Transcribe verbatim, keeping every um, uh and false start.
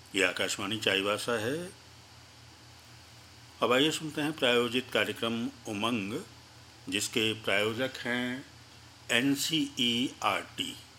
ये आकाशवाणी चाईबासा है। अब आइए सुनते हैं प्रायोजित कार्यक्रम उमंग, जिसके प्रायोजक हैं N C E R T.